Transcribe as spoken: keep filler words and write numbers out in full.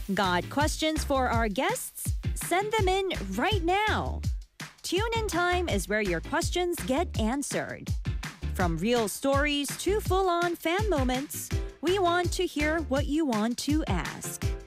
Got questions for our guests? Send them in right now. Tune in time is where your questions get answered. From real stories to full on fan moments, we want to hear what you want to ask.